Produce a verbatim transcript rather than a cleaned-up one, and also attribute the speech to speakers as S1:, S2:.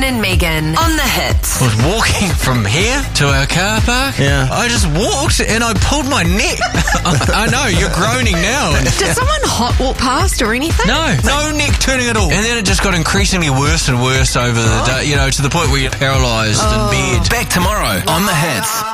S1: Brendan and Megan on the Hits.
S2: I was walking from here to our car park.
S3: Yeah.
S2: I just walked and I pulled my neck. I, I know, you're groaning now.
S1: Did someone hot walk past or anything?
S2: No, no neck turning at all. And then it just got increasingly worse and worse over the day, you know, to the point where you're paralysed in bed.
S4: Back tomorrow on the Hits.